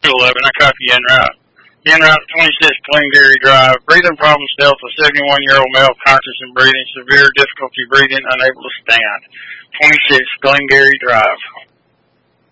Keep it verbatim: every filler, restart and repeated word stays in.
eleven, I copy you en route. En route twenty-six, Glengarry Drive. Breathing problems dealt with seventy-one-year-old male, conscious and breathing, severe difficulty breathing, unable to stand. twenty-six, Glengarry Drive.